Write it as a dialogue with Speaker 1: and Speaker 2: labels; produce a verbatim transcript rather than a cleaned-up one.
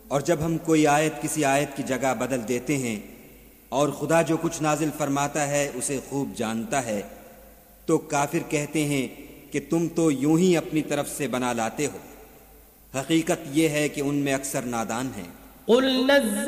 Speaker 1: और जब हम कोई आयत किसी आयत की जगह बदल देते हैं और खुदा जो कुछ नाजिल फरमाता है उसे खूब जानता है, तो काफिर कहते हैं कि तुम तो यूं ही अपनी तरफ से बना लाते हो। हकीकत यह है कि उनमें अक्सर नादान हैं।